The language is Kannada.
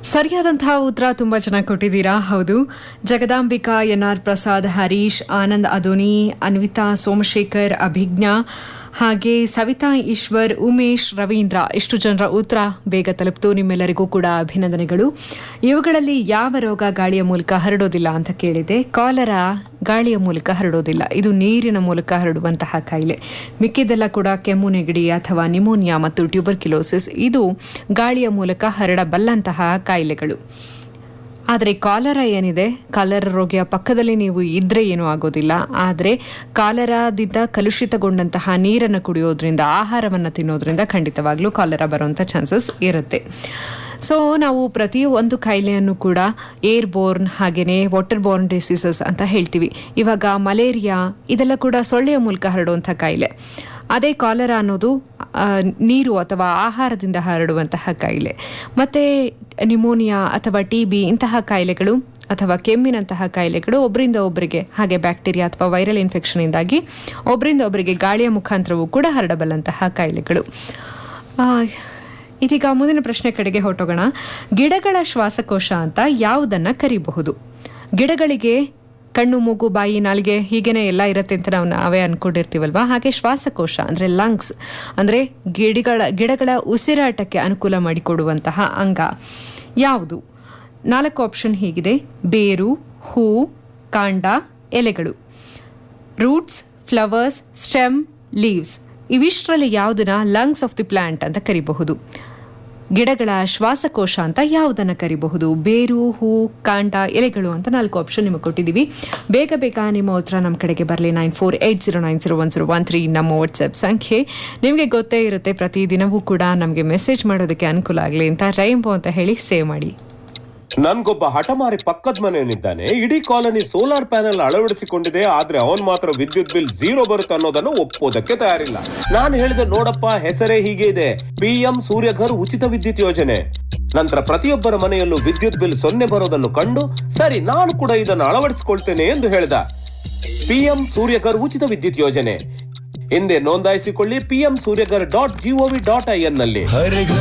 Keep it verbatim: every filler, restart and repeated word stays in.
ಸರಿಯಾದಂತಹ ಉತ್ತರ ತುಂಬಾ ಚೆನ್ನಾಗಿ ಕೊಟ್ಟಿದ್ದೀರಾ. ಹೌದು, ಜಗದಾಂಬಿಕಾ, ಎನ್ ಆರ್ ಪ್ರಸಾದ್, ಹರೀಶ್, ಆನಂದ್ ಅದೋನಿ, ಅನ್ವಿತಾ, ಸೋಮಶೇಖರ್, ಅಭಿಜ್ಞಾ, ಹಾಗೆ ಸವಿತಾ ಈಶ್ವರ್, ಉಮೇಶ್, ರವೀಂದ್ರ ಇಷ್ಟು ಜನರ ಉತ್ತರ ಬೇಗ ತಲುಪಿತು. ನಿಮ್ಮೆಲ್ಲರಿಗೂ ಕೂಡ ಅಭಿನಂದನೆಗಳು. ಇವುಗಳಲ್ಲಿ ಯಾವ ರೋಗ ಗಾಳಿಯ ಮೂಲಕ ಹರಡೋದಿಲ್ಲ ಅಂತ ಕೇಳಿದೆ. ಕಾಲರಾ ಗಾಳಿಯ ಮೂಲಕ ಹರಡೋದಿಲ್ಲ, ಇದು ನೀರಿನ ಮೂಲಕ ಹರಡುವಂತಹ ಕಾಯಿಲೆ. ಮಿಕ್ಕಿದೆಲ್ಲ ಕೂಡ ಕೆಮ್ಮು, ನೆಗಡಿ ಅಥವಾ ನಿಮೋನಿಯಾ ಮತ್ತು ಟ್ಯೂಬರ್ಕ್ಯುಲೋಸಿಸ್ ಇದು ಗಾಳಿಯ ಮೂಲಕ ಹರಡಬಲ್ಲಂತಹ ಕಾಯಿಲೆಗಳು. ಆದರೆ ಕಾಲರಾ ಏನಿದೆ, ಕಾಲರಾ ರೋಗಿಯ ಪಕ್ಕದಲ್ಲಿ ನೀವು ಇದ್ರೆ ಏನೂ ಆಗೋದಿಲ್ಲ. ಆದರೆ ಕಾಲರಾದಿಂದ ಕಲುಷಿತಗೊಂಡಂತಹ ನೀರನ್ನು ಕುಡಿಯೋದ್ರಿಂದ, ಆಹಾರವನ್ನು ತಿನ್ನೋದ್ರಿಂದ ಖಂಡಿತವಾಗ್ಲೂ ಕಾಲರಾ ಬರುವಂಥ ಚಾನ್ಸಸ್ ಇರುತ್ತೆ. ಸೊ ನಾವು ಪ್ರತಿಯೊಂದು ಕಾಯಿಲೆಯನ್ನು ಕೂಡ ಏರ್ ಬೋರ್ನ್ ಹಾಗೆಯೇ ವಾಟರ್ ಬೋರ್ನ್ ಡಿಸೀಸಸ್ ಅಂತ ಹೇಳ್ತೀವಿ. ಇವಾಗ ಮಲೇರಿಯಾ ಇದೆಲ್ಲ ಕೂಡ ಸೊಳ್ಳೆಯ ಮೂಲಕ ಹರಡುವಂಥ ಕಾಯಿಲೆ. ಅದೇ ಕಾಲರಾ ಅನ್ನೋದು ನೀರು ಅಥವಾ ಆಹಾರದಿಂದ ಹರಡುವಂತಹ ಕಾಯಿಲೆ. ಮತ್ತು ನಿಮೋನಿಯಾ ಅಥವಾ ಟಿ ಬಿ ಇಂತಹ ಕಾಯಿಲೆಗಳು ಅಥವಾ ಕೆಮ್ಮಿನಂತಹ ಕಾಯಿಲೆಗಳು ಒಬ್ಬರಿಂದ ಒಬ್ಬರಿಗೆ, ಹಾಗೆ ಬ್ಯಾಕ್ಟೀರಿಯಾ ಅಥವಾ ವೈರಲ್ ಇನ್ಫೆಕ್ಷನ್ನಿಂದಾಗಿ ಒಬ್ಬರಿಂದ ಒಬ್ಬರಿಗೆ ಗಾಳಿಯ ಮುಖಾಂತರವೂ ಕೂಡ ಹರಡಬಲ್ಲಂತಹ ಕಾಯಿಲೆಗಳು. ಇದೀಗ ಮುಂದಿನ ಪ್ರಶ್ನೆ ಕಡೆಗೆ ಹೊರಟೋಗೋಣ. ಗಿಡಗಳ ಶ್ವಾಸಕೋಶ ಅಂತ ಯಾವುದನ್ನು ಕರೀಬಹುದು? ಗಿಡಗಳಿಗೆ ಕಣ್ಣು, ಮೂಗು, ಬಾಯಿ, ನಾಲಿಗೆ ಹೀಗೇನೆ ಎಲ್ಲ ಇರುತ್ತೆ ಅಂತ ನಾವು ನಾವೇ ಅನ್ಕೊಂಡಿರ್ತೀವಲ್ವಾ. ಹಾಗೆ ಶ್ವಾಸಕೋಶ ಅಂದರೆ ಲಂಗ್ಸ್ ಅಂದರೆ ಗಿಡಗಳ ಗಿಡಗಳ ಉಸಿರಾಟಕ್ಕೆ ಅನುಕೂಲ ಮಾಡಿಕೊಡುವಂತಹ ಅಂಗ ಯಾವುದು? ನಾಲ್ಕು ಆಪ್ಷನ್ ಹೀಗಿದೆ: ಬೇರು, ಹೂ, ಕಾಂಡ, ಎಲೆಗಳು. Roots, flowers, stem, leaves. ಇವಿಷ್ಟರಲ್ಲಿ ಯಾವುದನ್ನ ಲಂಗ್ಸ್ ಆಫ್ ದಿ ಪ್ಲಾಂಟ್ ಅಂತ ಕರಿಬಹುದು? ಗಿಡಗಳ ಶ್ವಾಸಕೋಶ ಅಂತ ಯಾವುದನ್ನು ಕರಿಬಹುದು? ಬೇರು, ಹೂ, ಕಾಂಡ, ಎಲೆಗಳು ಅಂತ ನಾಲ್ಕು ಆಪ್ಷನ್ ನಿಮಗೆ ಕೊಟ್ಟಿದ್ದೀವಿ. ಬೇಗ ಬೇಗ ನಿಮ್ಮ ಉತ್ತರ ನಮ್ಮ ಕಡೆಗೆ ಬರಲಿ. Nine four eight zero nine zero one zero one three ನಮ್ಮ ವಾಟ್ಸ್ಆ್ಯಪ್ ಸಂಖ್ಯೆ. ನಿಮಗೆ ಗೊತ್ತೇ ಇರುತ್ತೆ, ಪ್ರತಿದಿನವೂ ಕೂಡ ನಮಗೆ ಮೆಸೇಜ್ ಮಾಡೋದಕ್ಕೆ ಅನುಕೂಲ ಆಗಲಿ ಅಂತ ರೈಂಬೋ ಅಂತ ಹೇಳಿ ಸೇವ್ ಮಾಡಿ. ನನ್ಗೊಬ್ಬ ಹಠಮಾರಿ ಪಕ್ಕದ ಮನೆಯಲ್ಲಿದ್ದಾನೆ. ಇಡೀ ಕಾಲನಿ ಸೋಲಾರ್ ಪ್ಯಾನೆಲ್ ಅಳವಡಿಸಿಕೊಂಡಿದೆ, ಆದ್ರೆ ಅವನ್ ಮಾತ್ರ ವಿದ್ಯುತ್ ಬಿಲ್ ಝೀರೋ ಬರುತ್ತೆ ಅನ್ನೋದನ್ನು ಒಪ್ಪೋದಕ್ಕೆ ತಯಾರಿಲ್ಲ. ನಾನು ಹೇಳಿದೆ, ನೋಡಪ್ಪ, ಹೆಸರೇ ಹೀಗೆ ಇದೆ, ಪಿಎಂ ಸೂರ್ಯಘರ್ ಉಚಿತ ವಿದ್ಯುತ್ ಯೋಜನೆ. ನಂತರ ಪ್ರತಿಯೊಬ್ಬರ ಮನೆಯಲ್ಲೂ ವಿದ್ಯುತ್ ಬಿಲ್ ಸೊನ್ನೆ ಬರೋದನ್ನು ಕಂಡು, ಸರಿ ನಾನು ಕೂಡ ಇದನ್ನು ಅಳವಡಿಸಿಕೊಳ್ತೇನೆ ಎಂದು ಹೇಳಿದ. ಪಿಎಂ ಸೂರ್ಯಘರ್ ಉಚಿತ ವಿದ್ಯುತ್ ಯೋಜನೆ ಹಿಂದೆ ನೋಂದಾಯಿಸಿಕೊಳ್ಳಿ PM Surya Ghar dot gov dot I N ನಲ್ಲಿ.